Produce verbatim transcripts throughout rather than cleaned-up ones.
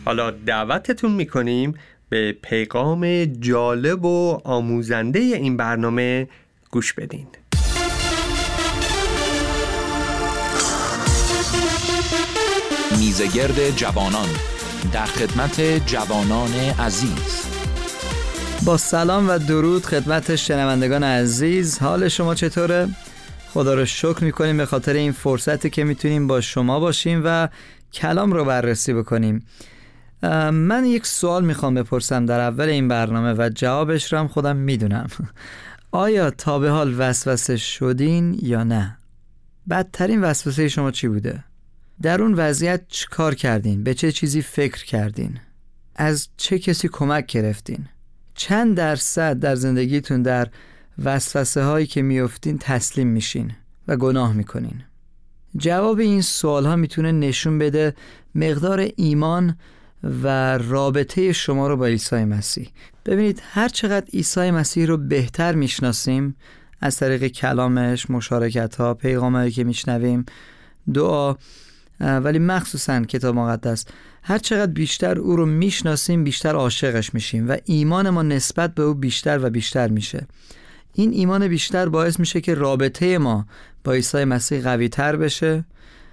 حالا دعوتتون میکنیم به پیغام جالب و آموزنده این برنامه گوش بدین. میزگرد جوانان در خدمت جوانان عزیز. با سلام و درود خدمت شنوندگان عزیز، حال شما چطوره؟ خدا رو شکر میکنیم به خاطر این فرصتی که میتونیم با شما باشیم و کلام رو بررسی بکنیم. من یک سوال میخوام بپرسم در اول این برنامه و جوابش رو هم خودم میدونم. آیا تا به حال وسوسه شدین یا نه؟ بدترین وسوسه شما چی بوده؟ در اون وضعیت چی کار کردین؟ به چه چیزی فکر کردین؟ از چه کسی کمک گرفتین؟ چند درصد در زندگیتون در وسوسه هایی که میافتین تسلیم میشین و گناه میکنین؟ جواب این سوال ها میتونه نشون بده مقدار ایمان و رابطه شما رو با عیسی مسیح. ببینید هر چقدر عیسی مسیح رو بهتر میشناسیم از طریق کلامش، مشارکت ها، پیغام هایی که میشنویم، دعا، ولی مخصوصا کتاب مقدس، هر چقدر بیشتر او رو میشناسیم بیشتر عاشقش میشیم و ایمان ما نسبت به او بیشتر و بیشتر میشه. این ایمان بیشتر باعث میشه که رابطه ما با عیسی مسیح قوی تر بشه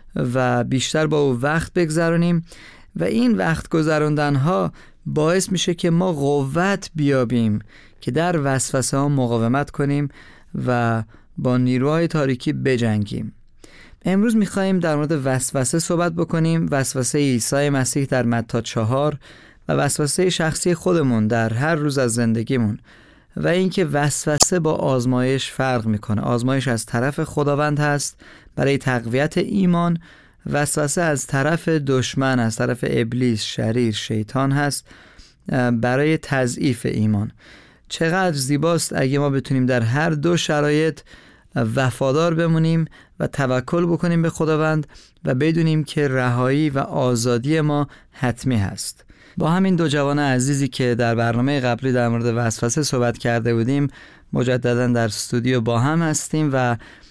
و بیشتر با او وقت بگذرونیم و این وقت گذراندن ها باعث میشه که ما قوت بیابیم که در وسوسه ها مقاومت کنیم و با نیروهای تاریکی بجنگیم. امروز میخواییم در مورد وسوسه صحبت بکنیم، وسوسه عیسی مسیح در متی چهار و وسوسه شخصی خودمون در هر روز از زندگیمون و اینکه وسوسه با آزمایش فرق میکنه. آزمایش از طرف خداوند هست برای تقویت ایمان، وسوسه از طرف دشمن، از طرف ابلیس، شریر، شیطان هست برای تضعیف ایمان. چقدر زیباست اگه ما بتونیم در هر دو شرایط وفادار بمونیم و توکل بکنیم به خداوند و بدونیم که رهایی و آزادی ما حتمی هست. با همین دو جوان عزیزی که در برنامه قبلی در مورد وسوسه صحبت کرده بودیم مجددا در استودیو با هم هستیم و